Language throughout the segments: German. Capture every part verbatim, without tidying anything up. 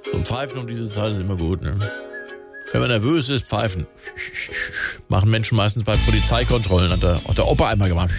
So ein Pfeifen um diese Zeit ist immer gut, ne? Wenn man nervös ist, pfeifen. Machen Menschen meistens bei Polizeikontrollen. Hat der, hat der Opa einmal gemacht.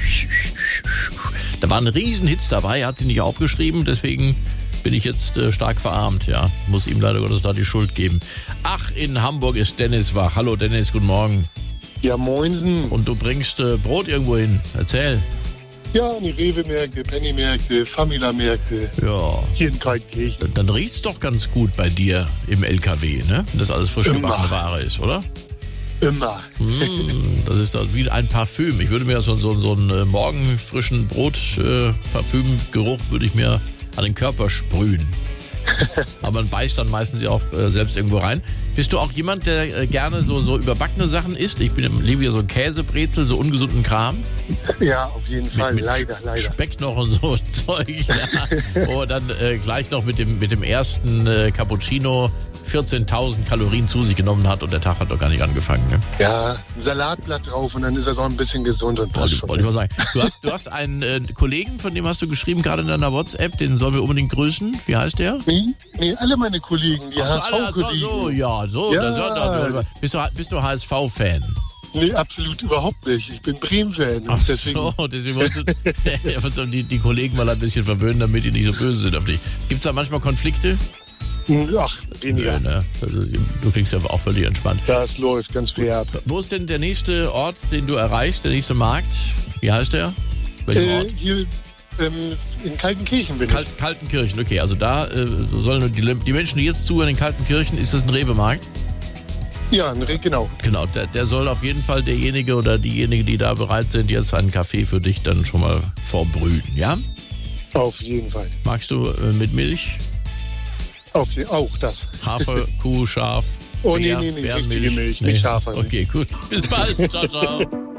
Da waren Riesenhits dabei, er hat sie nicht aufgeschrieben, deswegen bin ich jetzt äh, stark verarmt, ja. Muss ihm leider Gottes da die Schuld geben. Ach, in Hamburg ist Dennis wach. Hallo Dennis, guten Morgen. Ja, moinsen. Und du bringst äh, Brot irgendwo hin. Erzähl. Ja, die Rewe-Märkte, Penny-Märkte, Famila-Märkte. Ja. Hier in Kaltenkirchen. Dann, dann riecht's doch ganz gut bei dir im L K W, ne? Wenn das alles frisch gebackene Ware ist, oder? Immer. Mm, das ist doch wie ein Parfüm. Ich würde mir so, so, so einen äh, morgenfrischen Brot-Parfümgeruch äh, würde ich mir an den Körper sprühen. Aber man beißt dann meistens ja auch äh, selbst irgendwo rein. Bist du auch jemand, der äh, gerne so, so überbackene Sachen isst? Ich bin liebe ja so Käsebrezel, so ungesunden Kram. Ja, auf jeden Fall. Mit, mit leider, leider. Speck noch und so Zeug. Ja. Oh, dann äh, gleich noch mit dem, mit dem ersten äh, Cappuccino vierzehntausend Kalorien zu sich genommen hat und der Tag hat doch gar nicht angefangen. Ne? Ja, ein Salatblatt drauf und dann ist er so ein bisschen gesund und passt schon. Wollte ich mal sagen. Du hast, du hast einen äh, Kollegen, von dem hast du geschrieben, gerade in deiner WhatsApp, den sollen wir unbedingt grüßen. Wie heißt der? Nee, nee, alle meine Kollegen, die Ach so, alle, also, H S V-Kollegen. so, ja, so. Ja. Das, das, das, bist, du, bist du H S V-Fan? Nee, absolut überhaupt nicht. Ich bin Bremen-Fan. Ach deswegen so, deswegen wolltest du die, die Kollegen mal ein bisschen verwöhnen, damit die nicht so böse sind auf dich. Gibt es da manchmal Konflikte? Ach, weniger. Ja, ne? Also, du klingst ja auch völlig entspannt. Das läuft ganz fair ab. Wo ist denn der nächste Ort, den du erreichst, der nächste Markt? Wie heißt der? Welcher Äh, Ort? hier ähm, in Kaltenkirchen bin Kal- Kaltenkirchen, okay. Also da äh, sollen die, die Menschen, die jetzt zuhören in Kaltenkirchen, ist das ein Rewe-Markt? ich. Ja, genau. Genau, der, der soll auf jeden Fall derjenige oder diejenige, die da bereit sind, jetzt einen Kaffee für dich dann schon mal vorbrühen, ja? Auf jeden Fall. Magst du äh, mit Milch? Auf die, auch das. Hafer, Kuh, Schaf, Oh, Bär, nee, nee, nee, Bärenmilch? richtige Milch, nicht Hafer. Okay, gut. Bis bald. Ciao, ciao.